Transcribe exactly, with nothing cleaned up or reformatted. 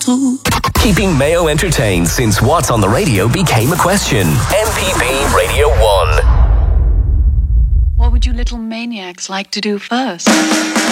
tout. Keeping Mayo entertained since What's on the Radio became a question. M P B Radio one. What would you little maniacs like to do first?